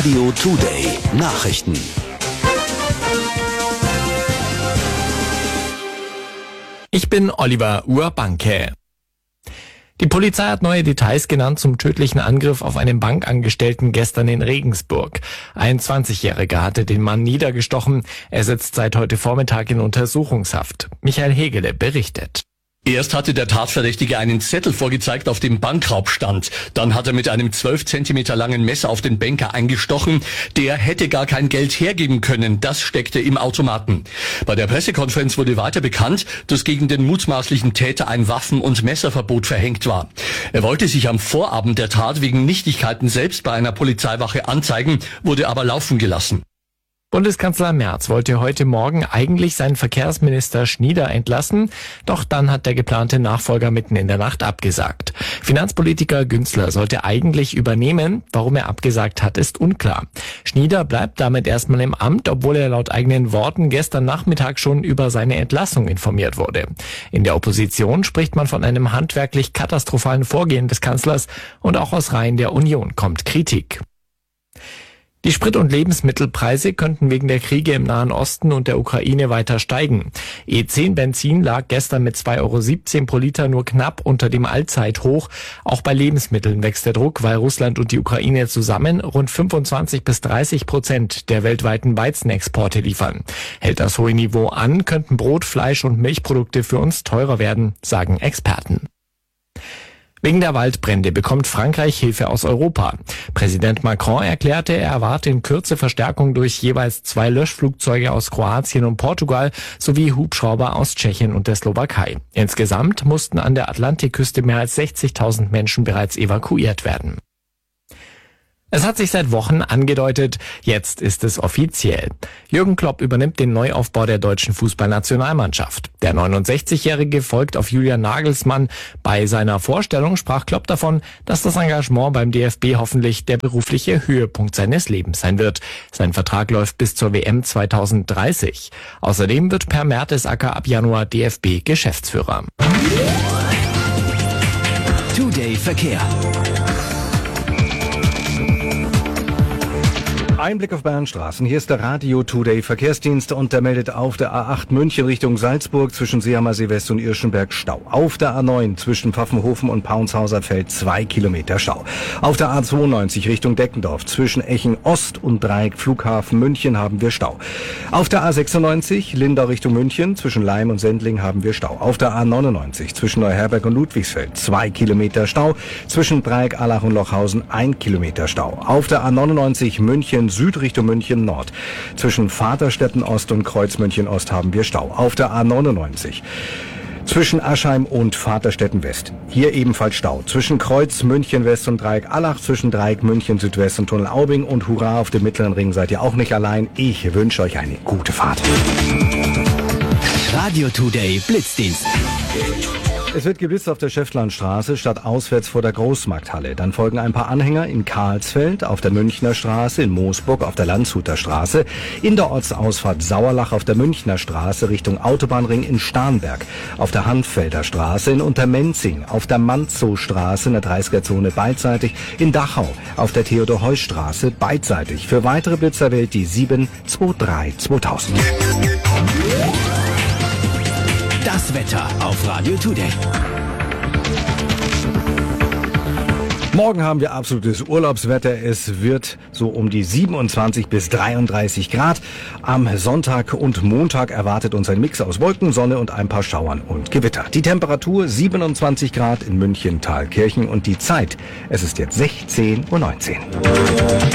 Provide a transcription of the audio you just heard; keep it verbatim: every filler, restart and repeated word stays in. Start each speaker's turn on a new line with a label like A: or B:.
A: Radio Today Nachrichten.
B: Ich bin Oliver Urbanke. Die Polizei hat neue Details genannt zum tödlichen Angriff auf einen Bankangestellten gestern in Regensburg. Ein zwanzigjähriger hatte den Mann niedergestochen. Er sitzt seit heute Vormittag in Untersuchungshaft. Michael Hegele berichtet.
C: Erst hatte der Tatverdächtige einen Zettel vorgezeigt, auf dem Bankraub stand. Dann hat er mit einem zwölf Zentimeter langen Messer auf den Banker eingestochen. Der hätte gar kein Geld hergeben können. Das steckte im Automaten. Bei der Pressekonferenz wurde weiter bekannt, dass gegen den mutmaßlichen Täter ein Waffen- und Messerverbot verhängt war. Er wollte sich am Vorabend der Tat wegen Nichtigkeiten selbst bei einer Polizeiwache anzeigen, wurde aber laufen gelassen.
B: Bundeskanzler Merz wollte heute Morgen eigentlich seinen Verkehrsminister Schnieder entlassen, doch dann hat der geplante Nachfolger mitten in der Nacht abgesagt. Finanzpolitiker Günzler sollte eigentlich übernehmen, warum er abgesagt hat, ist unklar. Schnieder bleibt damit erstmal im Amt, obwohl er laut eigenen Worten gestern Nachmittag schon über seine Entlassung informiert wurde. In der Opposition spricht man von einem handwerklich katastrophalen Vorgehen des Kanzlers und auch aus Reihen der Union kommt Kritik. Die Sprit- und Lebensmittelpreise könnten wegen der Kriege im Nahen Osten und der Ukraine weiter steigen. E zehn Benzin lag gestern mit zwei Euro siebzehn pro Liter nur knapp unter dem Allzeithoch. Auch bei Lebensmitteln wächst der Druck, weil Russland und die Ukraine zusammen rund fünfundzwanzig bis dreißig Prozent der weltweiten Weizenexporte liefern. Hält das hohe Niveau an, könnten Brot, Fleisch und Milchprodukte für uns teurer werden, sagen Experten. Wegen der Waldbrände bekommt Frankreich Hilfe aus Europa. Präsident Macron erklärte, er erwarte in Kürze Verstärkung durch jeweils zwei Löschflugzeuge aus Kroatien und Portugal sowie Hubschrauber aus Tschechien und der Slowakei. Insgesamt mussten an der Atlantikküste mehr als sechzigtausend Menschen bereits evakuiert werden. Es hat sich seit Wochen angedeutet, jetzt ist es offiziell. Jürgen Klopp übernimmt den Neuaufbau der deutschen Fußballnationalmannschaft. Der neunundsechzigjährige folgt auf Julian Nagelsmann. Bei seiner Vorstellung sprach Klopp davon, dass das Engagement beim D F B hoffentlich der berufliche Höhepunkt seines Lebens sein wird. Sein Vertrag läuft bis zur W M zweitausenddreißig. Außerdem wird Per Mertesacker ab Januar D F B-Geschäftsführer.
A: Today Verkehr.
D: Ein Blick auf Bernstraßen. Hier ist der Radio Today Verkehrsdienst und der meldet auf der A acht München Richtung Salzburg zwischen Seehamer See West und Irschenberg Stau. Auf der A neun zwischen Pfaffenhofen und Paunshauser Feld zwei Kilometer Stau. Auf der A zweiundneunzig Richtung Deckendorf zwischen Echen Ost und Dreieck Flughafen München haben wir Stau. Auf der A sechsundneunzig Lindau Richtung München zwischen Leim und Sendling haben wir Stau. Auf der A neunundneunzig zwischen Neuherberg und Ludwigsfeld zwei Kilometer Stau. Zwischen Dreieck Allach und Lochhausen ein Kilometer Stau. Auf der A neunundneunzig München Süd Richtung München Nord. Zwischen Vaterstetten Ost und Kreuz München Ost haben wir Stau. Auf der A neunundneunzig. Zwischen Aschheim und Vaterstetten West. Hier ebenfalls Stau. Zwischen Kreuz München West und Dreieck Allach, zwischen Dreieck München Südwest und Tunnel Aubing und Hurra, auf dem Mittleren Ring seid ihr auch nicht allein. Ich wünsche euch eine gute Fahrt.
A: Radio Today Blitzdienst.
D: Es wird geblitzt auf der Schäftlarnstraße statt auswärts vor der Großmarkthalle. Dann folgen ein paar Anhänger in Karlsfeld, auf der Münchner Straße, in Moosburg, auf der Landshuter Straße, in der Ortsausfahrt Sauerlach auf der Münchner Straße Richtung Autobahnring in Starnberg, auf der Hanffelder Straße in Untermenzing, auf der Manzow-Straße in der dreißiger-Zone beidseitig, in Dachau, auf der Theodor-Heuss-Straße beidseitig. Für weitere Blitzer wählt die sieben zwei drei zweitausend.
A: Das Wetter auf Radio Today.
D: Morgen haben wir absolutes Urlaubswetter. Es wird so um die siebenundzwanzig bis dreiunddreißig Grad. Am Sonntag und Montag erwartet uns ein Mix aus Wolken, Sonne und ein paar Schauern und Gewitter. Die Temperatur siebenundzwanzig Grad in München, Thalkirchen und die Zeit, es ist jetzt sechzehn Uhr neunzehn.